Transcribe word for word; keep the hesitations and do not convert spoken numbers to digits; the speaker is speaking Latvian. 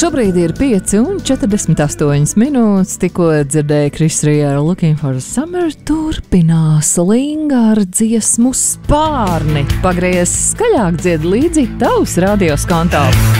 Šobrīd ir pieci un četrdesmit astoņas minūtes. Tikko dzirdēju Chris Rea Looking for Summer. Turpinās Lingāra dziesmu Spārni. Pagriez skaļāk, dzied līdzi tavs radioskonto.